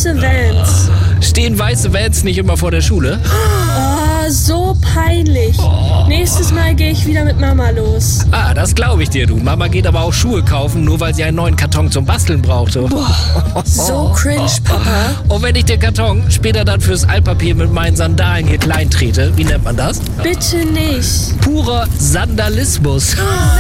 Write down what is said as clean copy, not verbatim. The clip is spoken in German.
weiße Vans. Stehen weiße Vans nicht immer vor der Schule? Oh, so peinlich. Nächstes Mal gehe ich wieder mit Mama los. Ah, das glaube ich dir, du. Mama geht aber auch Schuhe kaufen, nur weil sie einen neuen Karton zum Basteln brauchte. So cringe, Papa. Und wenn ich den Karton später dann fürs Altpapier mit meinen Sandalen hier klein trete, wie nennt man das? Bitte nicht. Purer Sandalismus.